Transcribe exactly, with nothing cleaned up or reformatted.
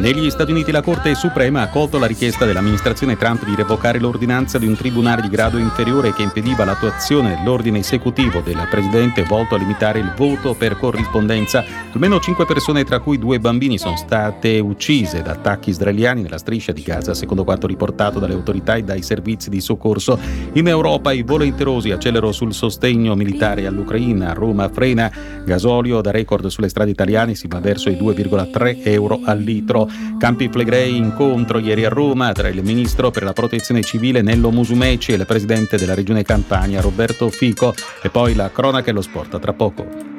Negli Stati Uniti la Corte Suprema ha accolto la richiesta dell'amministrazione Trump di revocare l'ordinanza di un tribunale di grado inferiore che impediva l'attuazione dell'ordine esecutivo del presidente volto a limitare il voto per corrispondenza. Almeno cinque persone, tra cui due bambini, sono state uccise da attacchi israeliani nella striscia di Gaza, secondo quanto riportato dalle autorità e dai servizi di soccorso. In Europa i volenterosi accelerano sul sostegno militare all'Ucraina. Roma frena, gasolio da record sulle strade italiane, si va verso i due virgola tre euro al litro. Campi Flegrei, incontro ieri a Roma tra il ministro per la protezione civile Nello Musumeci e il presidente della regione Campania Roberto Fico. E poi la cronaca e lo sport, tra poco.